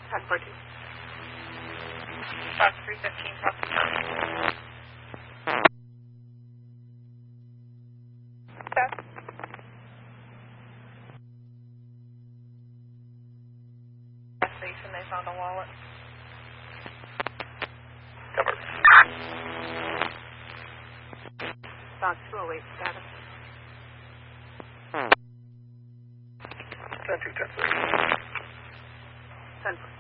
1042. Fox 315, copy. Test. Gas station, they found a wallet. Cover. Fox 208 status. 10-2, 10-3. 10.